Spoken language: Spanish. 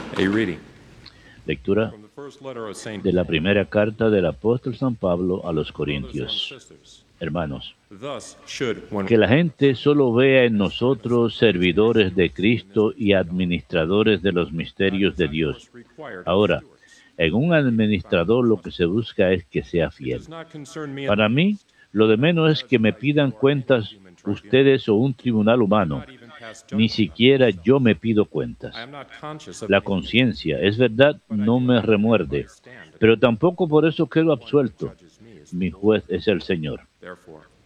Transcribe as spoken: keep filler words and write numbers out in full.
A reading Lectura from the first letter of Saint de la Paul. primera carta del apóstol San Pablo a los Brothers and Corintios. sisters, Hermanos, thus should when que la gente solo vea en nosotros servidores de Cristo y administradores de los misterios de Dios. Ahora, en un administrador lo que se busca es que sea fiel. Para mí, lo de menos es que me pidan cuentas ustedes o un tribunal humano. Ni siquiera yo me pido cuentas. La conciencia, es verdad, no me remuerde, pero tampoco por eso quedo absuelto. Mi juez es el Señor.